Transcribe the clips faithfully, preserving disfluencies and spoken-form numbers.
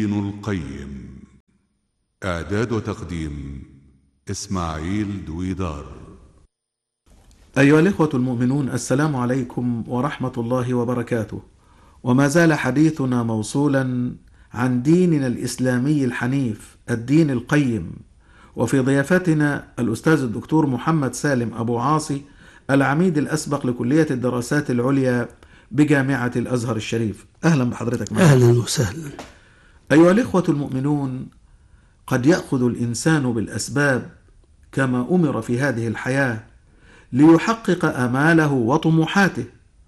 ابن القيم. إعداد وتقديم إسماعيل دويدار. أيها الإخوة المؤمنون، السلام عليكم ورحمة الله وبركاته. وما زال حديثنا موصولا عن ديننا الإسلامي الحنيف، الدين القيم، وفي ضيافتنا الأستاذ الدكتور محمد سالم أبو عاصي، العميد الأسبق لكلية الدراسات العليا بجامعة الأزهر الشريف. أهلا بحضرتك معنا. أهلا وسهلا. أيها الإخوة المؤمنون، قد يأخذ الإنسان بالأسباب كما أمر في هذه الحياة ليحقق آماله وطموحاته،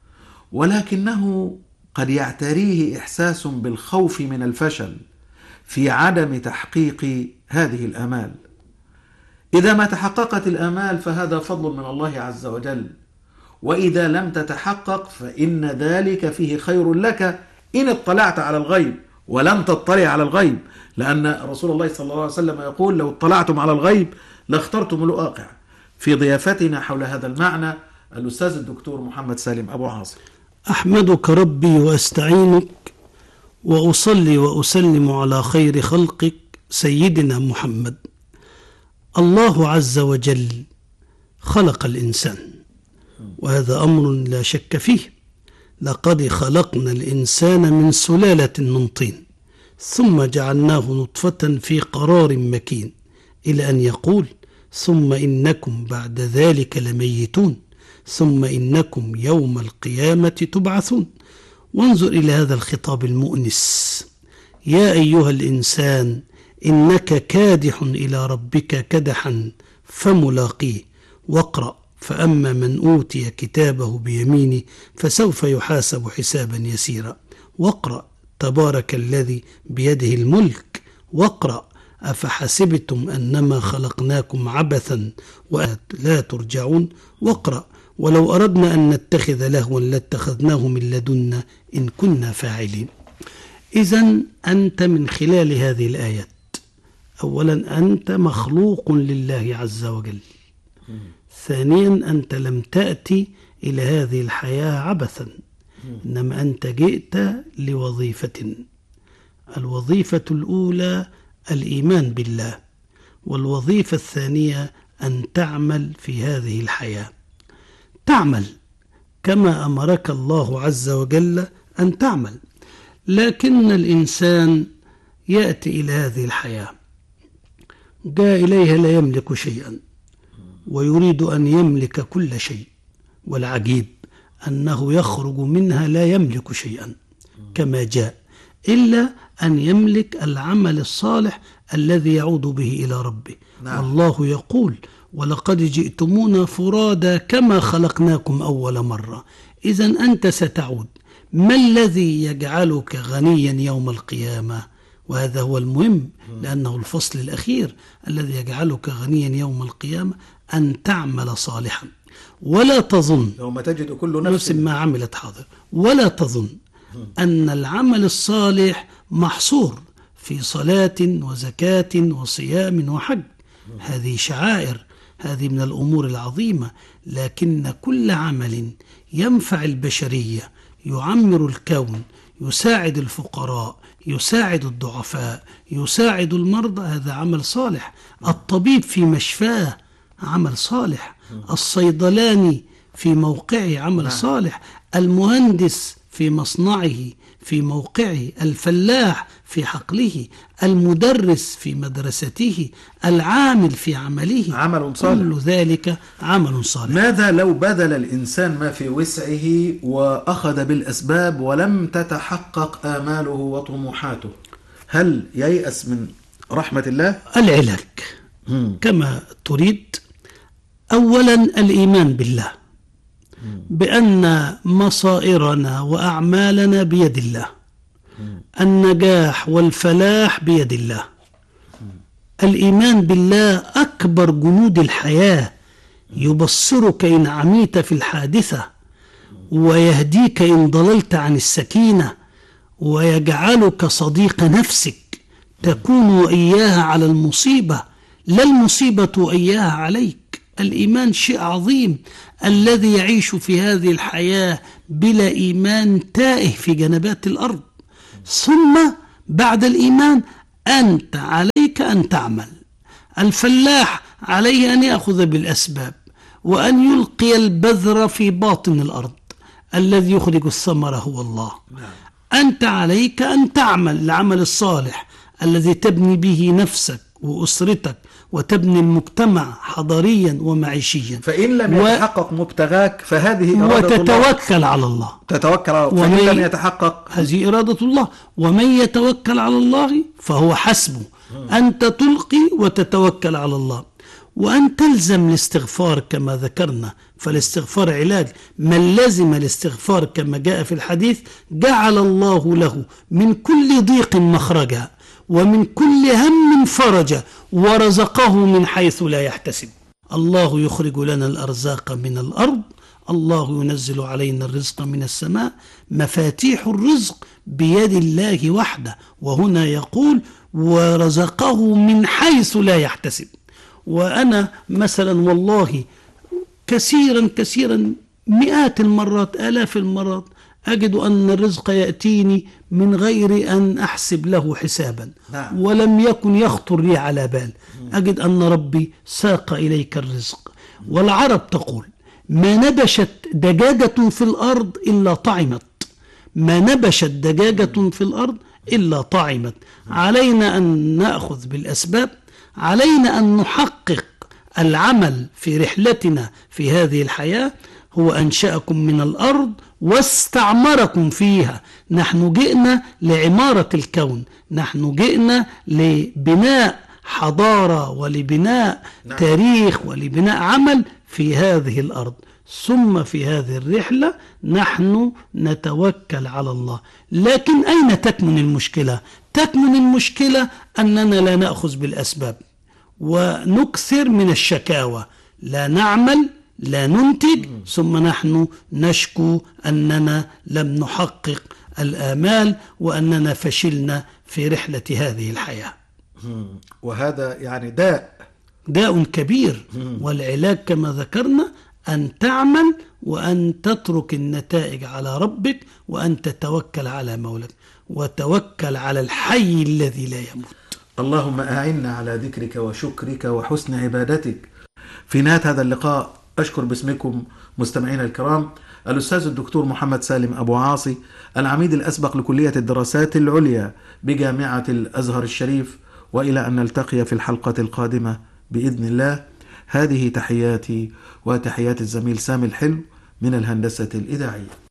ولكنه قد يعتريه إحساس بالخوف من الفشل في عدم تحقيق هذه الآمال. إذا ما تحققت الآمال فهذا فضل من الله عز وجل، وإذا لم تتحقق فإن ذلك فيه خير لك إن اطلعت على الغيب ولم تطلع على الغيب، لأن رسول الله صلى الله عليه وسلم يقول: لو اطلعتم على الغيب لاخترتم الواقع. في ضيافتنا حول هذا المعنى الأستاذ الدكتور محمد سالم أبو عاصي. أحمدك ربي وأستعينك وأصلي وأسلم على خير خلقك سيدنا محمد. الله عز وجل خلق الإنسان، وهذا أمر لا شك فيه. لقد خلقنا الإنسان من سلالة من طين ثم جعلناه نطفة في قرار مكين، إلى أن يقول: ثم إنكم بعد ذلك لميتون ثم إنكم يوم القيامة تبعثون. وانظر إلى هذا الخطاب المؤنس: يا أيها الإنسان إنك كادح إلى ربك كدحا فملاقيه، واقرأ فأما من أوتي كتابه بيمينه فسوف يحاسب حسابا يسيرا، واقرأ تبارك الذي بيده الملك، واقرأ أفحسبتم أنما خلقناكم عبثا ولا ترجعون، واقرأ ولو أردنا أن نتخذ لهوا لاتخذناه من لدنا إن كنا فاعلين. إذن أنت من خلال هذه الآيات، أولا أنت مخلوق لله عز وجل، ثانيا أنت لم تأتي إلى هذه الحياة عبثا، إنما أنت جئت لوظيفة. الوظيفة الأولى الإيمان بالله، والوظيفة الثانية أن تعمل في هذه الحياة، تعمل كما أمرك الله عز وجل أن تعمل. لكن الإنسان يأتي إلى هذه الحياة جاء إليها لا يملك شيئا ويريد أن يملك كل شيء، والعجيب أنه يخرج منها لا يملك شيئا كما جاء، إلا أن يملك العمل الصالح الذي يعود به إلى ربه. نعم. الله يقول: ولقد جئتمونا فرادا كما خلقناكم أول مرة. إذن أنت ستعود. ما الذي يجعلك غنيا يوم القيامة؟ وهذا هو المهم، لأنه الفصل الأخير الذي يجعلك غنيا يوم القيامة: أن تعمل صالحا، ولا تظن يوم تجد كل نفس ما عملت حاضر، ولا تظن أن العمل الصالح محصور في صلاة وزكاة وصيام وحج. هذه شعائر، هذه من الأمور العظيمة، لكن كل عمل ينفع البشرية، يعمر الكون، يساعد الفقراء، يساعد الضعفاء، يساعد المرضى، هذا عمل صالح. الطبيب في مشفاه عمل صالح، الصيدلاني في موقعه عمل صالح، المهندس في مصنعه في موقعه، الفلاح في حقله، المدرس في مدرسته، العامل في عمله، عمل صالح. كل ذلك عمل صالح. ماذا لو بذل الإنسان ما في وسعه وأخذ بالأسباب ولم تتحقق آماله وطموحاته؟ هل ييأس من رحمة الله؟ العلاج كما تريد: أولا الإيمان بالله، بأن مصائرنا وأعمالنا بيد الله، النجاح والفلاح بيد الله. الإيمان بالله أكبر جنود الحياة، يبصرك إن عميت في الحادثة، ويهديك إن ضللت عن السكينة، ويجعلك صديق نفسك، تكون وإياها على المصيبة لا المصيبة وإياها عليك. الإيمان شيء عظيم. الذي يعيش في هذه الحياة بلا إيمان تائه في جنبات الأرض. ثم بعد الإيمان أنت عليك أن تعمل. الفلاح عليه أن يأخذ بالأسباب وأن يلقي البذر في باطن الأرض، الذي يخرج الثمرة هو الله. أنت عليك أن تعمل العمل الصالح الذي تبني به نفسك وأسرتك وتبني المجتمع حضاريا ومعيشيا. فإن لم و... يتحقق مبتغاك فهذه إرادة وتتوكل الله. على الله تتوكل على الله. ومن... فإن لم يتحقق هذه إرادة الله. ومن يتوكل على الله فهو حسبه. أنت تلقي وتتوكل على الله، وأن تلزم الاستغفار كما ذكرنا، فالاستغفار علاج. من لزم الاستغفار كما جاء في الحديث جعل الله له من كل ضيق مخرجا ومن كل هم فرجا ورزقه من حيث لا يحتسب. الله يخرج لنا الأرزاق من الأرض، الله ينزل علينا الرزق من السماء، مفاتيح الرزق بيد الله وحده. وهنا يقول ورزقه من حيث لا يحتسب. وأنا مثلا والله كثيرا كثيرا مئات المرات آلاف المرات أجد أن الرزق يأتيني من غير أن أحسب له حسابا، نعم. ولم يكن يخطر لي على بال. أجد أن ربي ساق إليك الرزق. والعرب تقول ما نبشت دجاجة في الأرض إلا طعمت، ما نبشت دجاجة في الأرض إلا طعمت. علينا أن نأخذ بالأسباب، علينا أن نحقق العمل في رحلتنا في هذه الحياة. هو أنشأكم من الأرض واستعمركم فيها. نحن جئنا لعمارة الكون، نحن جئنا لبناء حضارة ولبناء نعم. تاريخ ولبناء عمل في هذه الأرض. ثم في هذه الرحلة نحن نتوكل على الله. لكن أين تكمن المشكلة؟ تكمن المشكلة أننا لا نأخذ بالأسباب ونكثر من الشكاوى، لا نعمل لا ننتج، ثم نحن نشكو أننا لم نحقق الآمال وأننا فشلنا في رحلة هذه الحياة. وهذا يعني داء داء كبير. والعلاج كما ذكرنا أن تعمل وأن تترك النتائج على ربك وأن تتوكل على مولك، وتوكل على الحي الذي لا يموت. اللهم أعنا على ذكرك وشكرك وحسن عبادتك. في نهاية هذا اللقاء أشكر باسمكم مستمعينا الكرام الأستاذ الدكتور محمد سالم أبو عاصي، العميد الأسبق لكلية الدراسات العليا بجامعة الأزهر الشريف، وإلى أن نلتقي في الحلقة القادمة بإذن الله. هذه تحياتي وتحيات الزميل سامي الحلو من الهندسة الإذاعية.